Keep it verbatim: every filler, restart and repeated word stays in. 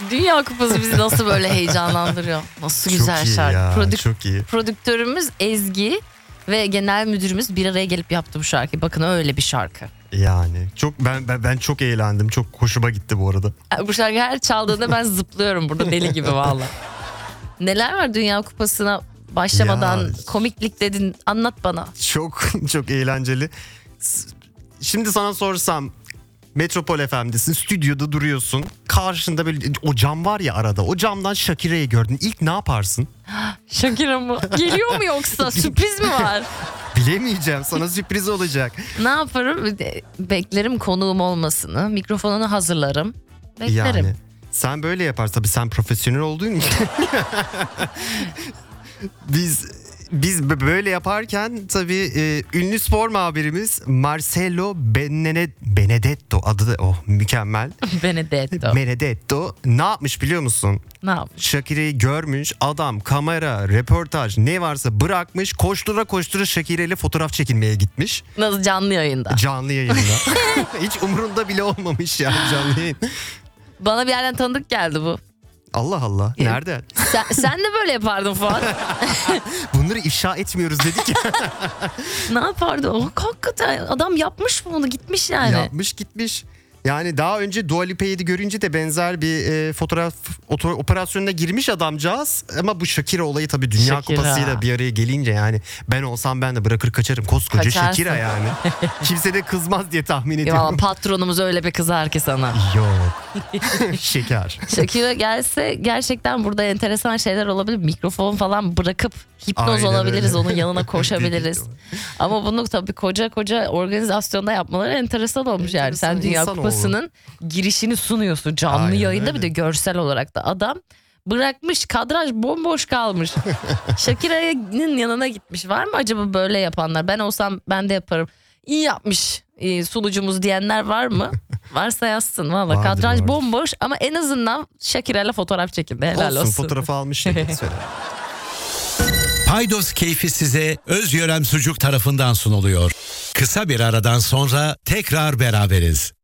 Dünya Kupası bizi nasıl böyle heyecanlandırıyor. Nasıl Çok güzel iyi şarkı. ya, Prodük- çok iyi. Prodüktörümüz Ezgi ve genel müdürümüz bir araya gelip yaptı bu şarkıyı. Bakın öyle bir şarkı. Yani çok ben, ben ben çok eğlendim. Çok hoşuma gitti bu arada. Bu şarkı her çaldığında ben zıplıyorum burada deli gibi valla. Neler var Dünya Kupası'na başlamadan Ya. komiklik dedin, anlat bana. Çok çok eğlenceli. S- Şimdi sana sorsam, Metropol F M'desin, stüdyoda duruyorsun. Karşında böyle o cam var ya arada. O camdan Shakira'yı gördün. İlk ne yaparsın? Shakira mı? Geliyor mu yoksa? Sürpriz mi var? Bilemeyeceğim. Sana sürpriz olacak. Ne yaparım? Beklerim konuğum olmasını. Mikrofonunu hazırlarım. Beklerim. Yani sen böyle yaparsın. Tabii sen profesyonel olduğun için. Biz biz böyle yaparken tabii e, ünlü spor muhabirimiz Marcelo Benene- Benedetto adı da oh mükemmel. Benedetto. Benedetto ne yapmış biliyor musun? Ne yapmış? Shakira'yı görmüş adam, kamera, röportaj ne varsa bırakmış, koştura koştura Shakira ile fotoğraf çekilmeye gitmiş. Nasıl, canlı yayında? Canlı yayında. Hiç umurunda bile olmamış yani canlı yayın. Bana bir yerden tanıdık geldi bu. Allah Allah. Nerede? Sen, sen de böyle yapardın Fuat. Bunları ifşa etmiyoruz dedik. Ne yapardı? O hakikaten adam yapmış bunu, gitmiş yani. Yapmış gitmiş. Yani daha önce Dua Lipa'yı görünce de benzer bir e, fotoğraf oto- operasyonuna girmiş adamcağız. Ama bu Shakira olayı tabii Dünya Shakira. Kupası'yla bir araya gelince yani ben olsam ben de bırakır kaçarım. Koskoca Kaçarsın. Shakira yani. Kimse de kızmaz diye tahmin Ya ediyorum. vallahi patronumuz öyle bir kızar ki sana. Yok. Şeker. Shakira gelse gerçekten burada enteresan şeyler olabilir. Mikrofon falan bırakıp hipnoz Aynen olabiliriz. öyle. Onun yanına koşabiliriz. Ama bunu tabii koca koca organizasyonda yapmaları enteresan olmuş yani. Enteresan, Sen Dünya insanoğlu. Kupası'nın girişini sunuyorsun canlı Aynen yayında öyle. bir de görsel olarak da. Adam bırakmış, kadraj bomboş kalmış. Shakira'nın yanına gitmiş. Var mı acaba böyle yapanlar? Ben olsam ben de yaparım. İyi yapmış e, sunucumuz diyenler var mı? Varsa yazsın valla. Vardır, Kadraj vardır. bomboş ama en azından Shakira'yla fotoğraf çekildi. Helal Olsun, olsun. fotoğrafı almış Shakira. Söyle. Paydos keyfi size Özgören Sucuk tarafından sunuluyor. Kısa bir aradan sonra tekrar beraberiz.